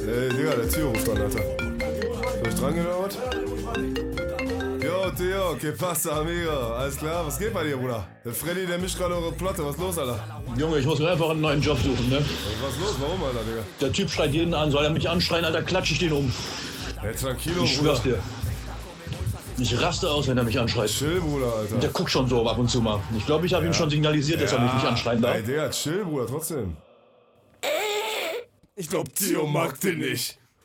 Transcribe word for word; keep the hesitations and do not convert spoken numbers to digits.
Ey, Digga, der Tio ruft an, Alter. Soll ich dran gehen oder was? Yo, Theo, que pasa, amigo? Alles klar, was geht bei dir, Bruder? Der Freddy, der mischt gerade eure Platte, was ist los, Alter? Junge, ich muss mir einfach einen neuen Job suchen, ne? Was ist los, warum, Alter, Digga? Der Typ schreit jeden an, soll er mich anschreien, Alter, klatsch ich den um. Hey, tranquilo, Ich Bruder. schwör's dir. Ich raste aus, wenn er mich anschreit. Chill, Bruder, Alter. Der guckt schon so ab und zu mal. Ich glaube, ich habe Ja. ihm schon signalisiert, dass er mich nicht anschreien darf. Ey, Digga, chill, Bruder, trotzdem. Ich glaub, Theo mag den nicht.